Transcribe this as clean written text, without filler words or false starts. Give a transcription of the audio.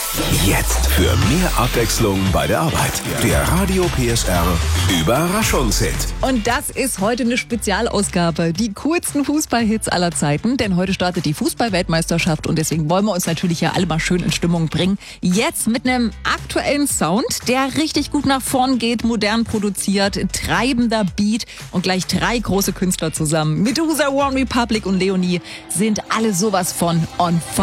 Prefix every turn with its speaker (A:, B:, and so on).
A: Jetzt für mehr Abwechslung bei der Arbeit. Der Radio PSR Überraschungshit.
B: Und das ist heute eine Spezialausgabe. Die coolsten Fußballhits aller Zeiten. Denn heute startet die Fußball-Weltmeisterschaft und deswegen wollen wir uns natürlich ja alle mal schön in Stimmung bringen. Jetzt mit einem aktuellen Sound, der richtig gut nach vorn geht, modern produziert, treibender Beat und gleich 3 große Künstler zusammen. Medusa, One Republic und Leonie sind alle sowas von on fire.